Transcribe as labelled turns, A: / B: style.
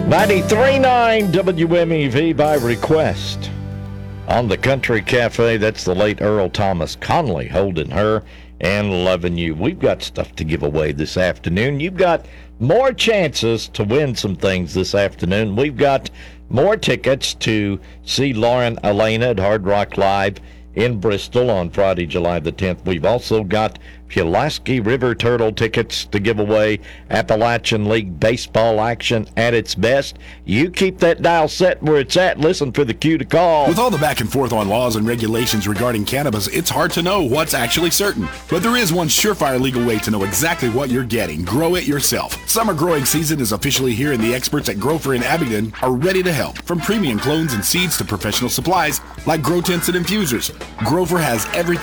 A: 93.9 WMEV by request. On the Country Cafe, that's the late Earl Thomas Conley, holding her and loving you. We've got stuff to give away this afternoon. You've got more chances to win some things this afternoon. We've got more tickets to see Lauren Elena at Hard Rock Live in Bristol on Friday, July the 10th. We've also got Pulaski River Turtle tickets to give away. Appalachian League baseball action at its best. You keep that dial set where it's at. Listen for the cue to call.
B: With all the back and forth on laws and regulations regarding cannabis, it's hard to know what's actually certain. But there is one surefire legal way to know exactly what you're getting. Grow it yourself. Summer growing season is officially here, and the experts at Grover in Abingdon are ready to help. From premium clones and seeds to professional supplies like grow tents and infusers, Grover has everything